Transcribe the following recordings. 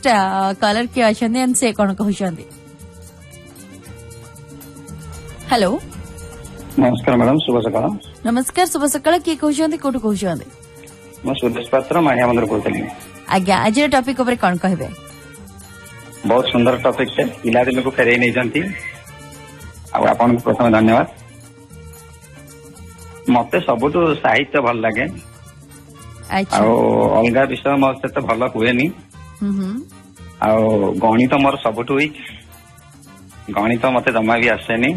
Next colour किए अछंती and से कोन कहउछंती hello नमस्कार मैडम शुभ सकाळ नमस्कार शुभ सकाळ किए कहउछंती कोठु कहउछंती मैं सुरेश पात्र मानिया मंदिर कहते आज्ञा आज टॉपिक ऊपर कौन कहबे बहुत सुंदर टॉपिक है पिलादिन को फेरई नहीं जानती आपन प्रथम धन्यवाद मते सबुठ साहित्य भल लगे अलग विषय मो से तो भल हुए गणित मोर सबुठ वीक गणित मते जमा भी आसेनी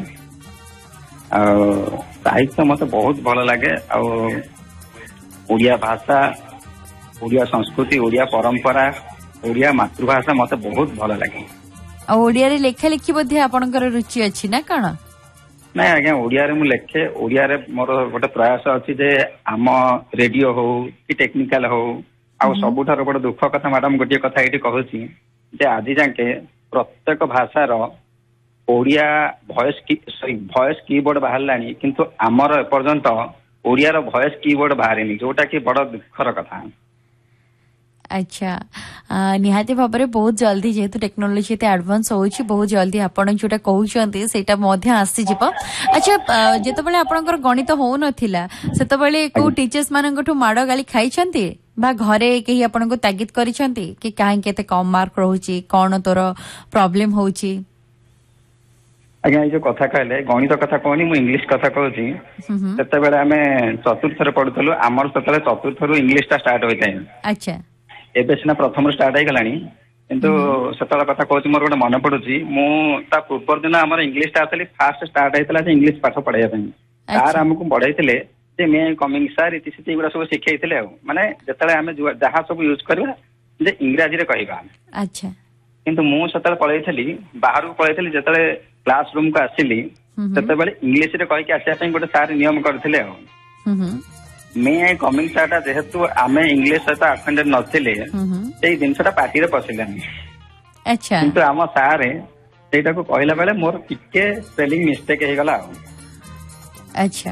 साहित्य मते बहुत भल लगे ओडिया भाषा ओडिया संस्कृति ओडिया परंपरा ओडिया मातृभाषा मते बहुत भल लगे ओडिया रे लेखा लिखि मध्ये आपनकर रुचि अछि ना कण नहीं आज्ञा ओडिया रे मु लेखे ओडिया रे मोर गोटे प्रयास अछि जे आम रेडियो हो कि टेक्निकल हो आ सबुठार बड़ दुख कथा मैडम गोटे कथा एठी कहूची जे आज जाके प्रत्येक भाषार ओडिया वॉइस कीबोर्ड बाहरलानी किंतु आमर एपर्यंत ओडिया वॉइस कीबोर्ड बाहरिनी जोटा कि बड़ दुखर कथा अच्छा निहाती भाव में बहुत जल्दी जेहेतु टेक्नोलोजी एते एडवांस होउछि बहुत जल्दी आपण जोटा कहउछंती सेटा मध्य आसी जिवो अच्छा जेते बेले आपनकर गणित हो नथिला सेते बेले को टीचर्स माननकठु माडो गाली खाइछंती बा घरे केही आपण को तागिद करिछंती कि काहे केते कम मार्क रहउछि कोन तोर प्रॉब्लम होउछि आज्ञा ये जो कथा कहले गणित कथा कहनी मु इंग्लिश कथा कहूची सेते बेले हमें चतुर्थ रे पढुतलु हमर सेते चतुर्थ रु इंग्लिश ता स्टार्ट होइताय अच्छा एबे सिना प्रथम स्टार्ट हो गलानी किंतु सेतला कथा कहूची मोर गोटे मन पडुची मु ता पूर्व दिन हमर इंग्लिश ता असली फास्ट स्टार्ट हेतला जे इंग्लिश पाठ पढाया पई तार हमकु बढ़ाइतले जे मे कमिंग सर इति सिति गुडा सब सिखाइतले माने जतले हमें जहा सब यूज करबा जे इंग्रजी रे कहबा अच्छा किंतु मु सेतले पढाइतली बाहर को पढाइतली जतले क्लासरूम को आसिली सेते बेले इंग्लिश रे कहि के आसिया पई गोटे सर नियम करथिले मे कमिंग साटा जेहेतु आमे इंग्लिश सहित अटेंडेड नथिले सेई जिनसटा पार्टी रे पसिलानी अच्छा किंतु आम सारे सेटा को कहला बेले मोर टिके स्पेलिंग मिस्टेक हे गला अच्छा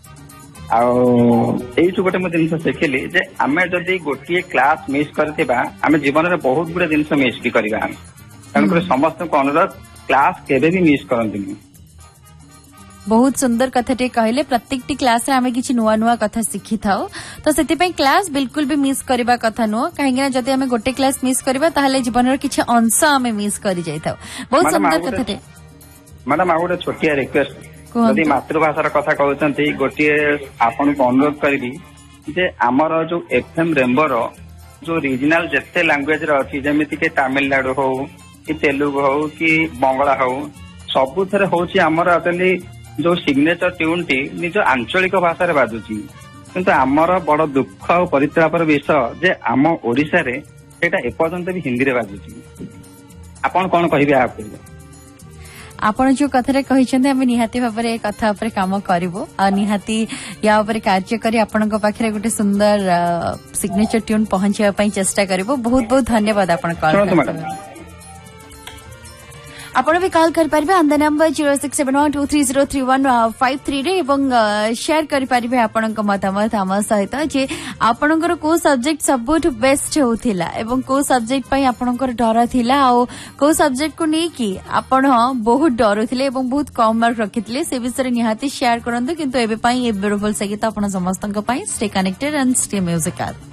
एइठु गोटे मो जिनस देखिली जे आमे जदी गोटिए क्लास मिस करथिबा आमे जीवन रे बहुत गुडे जिनस मिस भी करबा कारण समस्त को अनुरोध क्लास केबे भी मिस करंतिनी बहुत सुंदर कथा टे कहले प्रत्येक टी क्लास रे हमें किछि नुवा नुवा कथा सिखि थाओ तो सेति पई क्लास बिल्कुल भी मिस करबा कथा नो काहेना जदि हमें गोटे क्लास मिस करबा ताहले जीवन रे किछि अंश हमें मिस करि जाय थाओ बहुत सुंदर कथा टे मैडम आ गोटे छोटिया रिक्वेस्ट जदि मातृभाषा रा कथा कहउचंती गोटे आपन को अनुरोध करबी जे हमर जो एफएम रेम्बो रो जो रीजनल जत्ते लैंग्वेज रो अछि जेमिति के तमिलनाडु हो कि तेलुगु हो कि बंगला हो सबु थरे होछि हमर अतली जो सिग्नेचर ट्यून टी निज आंचलिक भाषा रे बाजुची किंतु आमर बड़ दुख और परितापर विषय जे आम ओडिसा रे सेटा एपर्यंत भी हिंदी रे बाजुची आपण कोन कहिबे आपण जो कथा रे कहिछन्ते हम निहाती भाबरे कथा ऊपर काम करबो आ निहाती या ऊपर कार्य करी आपनक पाखरे गुटे सुंदर सिग्नेचर ट्यून पहुंचाबा पई चेष्टा करबो बहुत बहुत धन्यवाद आपण कॉल आपण भी कॉल कर पारिबे ऑन द नंबर 067123033153 रे एवं शेयर कर पारिबे आपनक मतामत हम सहित जे आपनकर को सब्जेक्ट सबुठ बेस्ट होथिला एवं को सब्जेक्ट पई आपनकर डर थिला आ को सब्जेक्ट को नै कि आपण बहुत डरुथिले एवं बहुत कम मार्क रखिथिले से विषय निहाती शेयर करंतु किंतु एबे पई ए ब्यूटीफुल संगीत आपण समस्तक पई stay connected and stay musical.